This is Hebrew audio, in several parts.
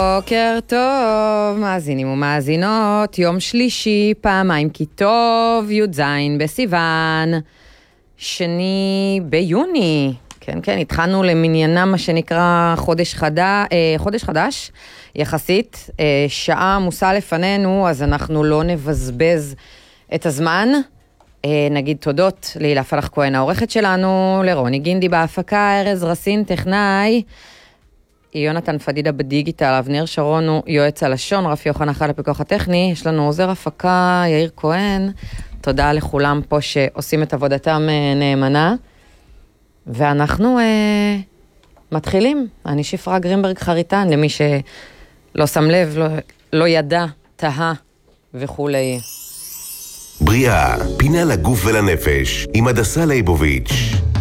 בוקר טוב, מאזינים ומאזינות, יום שלישי, פעמיים כי טוב, י"ז בסיוון, שני ביוני, כן, התחלנו למניינם מה שנקרא חודש חדש, יחסית, שעה עמוסה לפנינו, אז אנחנו לא נבזבז את הזמן, נגיד תודות להילה פלח כהן העורכת שלנו, לרוני גינדי בהפקה, ארז רסין טכנאי, יונתן פדידה בדיגיטל, אבנר שרון הוא יועץ הלשון, רפי יוחנן חל לפיקוח הטכני, יש לנו עוזר הפקה יאיר כהן, תודה לכולם פה שעושים את עבודתם נאמנה, ואנחנו מתחילים. אני שפרה גרינברג חריטן, למי שלא שם לב, לא ידע, תהה וכולי. בריאה, פינה לגוף ולנפש, עם הדסה ליבוביץ'.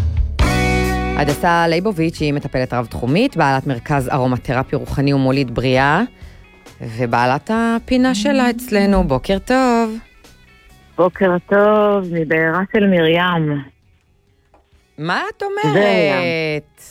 הדסה ליבוביץ' היא מטפלת רב-תחומית, בעלת מרכז ארומתרפי רוחני ומוליד בריאה, ובעלת הפינה שלה אצלנו. בוקר טוב. בוקר טוב, מבעירה של מרים. מה את אומרת?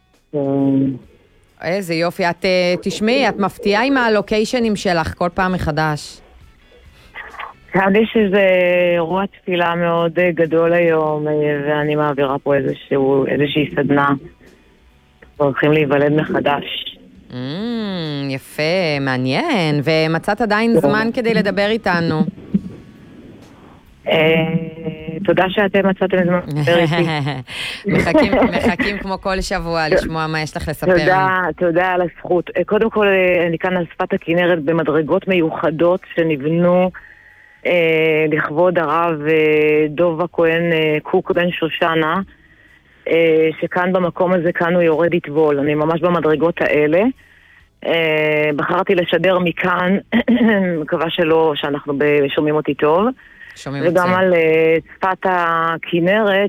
איזה יופי, את תשמעי, את מפתיעה עם הלוקיישנים שלך כל פעם מחדש. חשבתי שזה אירוע תפילה מאוד גדול היום, ואני מעבירה פה איזושהי סדנה. הולכים להיוולד מחדש. יפה, מעניין. ומצאת עדיין זמן כדי לדבר איתנו. תודה שאתם מצאתם זמן לדבר איתי. מחכים כמו כל שבוע לשמוע מה יש לך לספר. תודה על הזכות. קודם כל, אני כאן על שפת הכנרת במדרגות מיוחדות שנבנו לכבוד הרב דוב הכהן קוק בן שושנה, שכאן במקום הזה, כאן הוא יורד לטבול. אני ממש במדרגות האלה. בחרתי לשדר מכאן, מקווה שאנחנו שומעים אותי טוב. וגם על שפת הכנרת,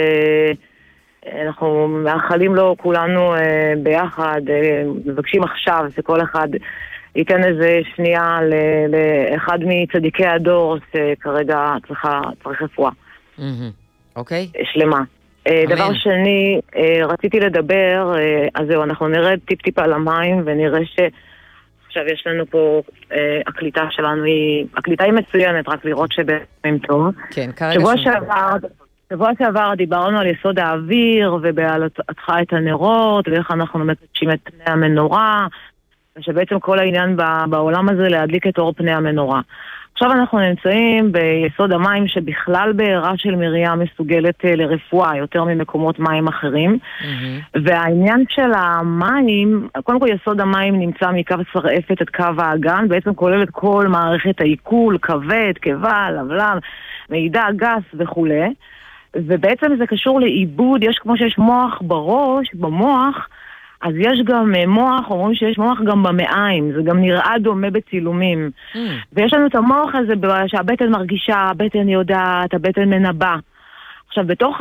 שאנחנו מאחלים לו כולנו ביחד, מבקשים עכשיו שכל אחד ייתן איזה שנייה לאחד מצדיקי הדור שכרגע צריך רפואה. אוקיי. שלמה. דבר שני, רציתי לדבר, אז זהו, אנחנו נרד טיפ על המים ונראה עכשיו יש לנו פה, הקליטה שלנו הקליטה היא מצוינת, רק לראות שבאמת טוב. כן, כרגע שבוע שעבר דיברנו על יסוד האוויר, ובהעלתך את הנרות, ואיך אנחנו מקדשים את פני המנורה, ושבעצם כל העניין בעולם הזה להדליק את אור פני המנורה. עכשיו אנחנו נמצאים ביסוד המים, שבכלל בעירה של מרים מסוגלת לרפואה, יותר ממקומות מים אחרים. והעניין של המים, קודם כל יסוד המים נמצא מקו שרעפת עד קו האגן, בעצם כולל את כל מערכת העיכול, כבד, קיבה, לבלב, מידע גס וכו'. ובעצם זה קשור לעיבוד, יש כמו שיש מוח בראש, במוח, אז יש גם מוח, אומרים שיש מוח גם במעיים, זה גם נראה דומה בצילומים. ויש לנו את המוח הזה שהבטן מרגישה, הבטן יודעת, הבטן מנבא. עכשיו, בתוך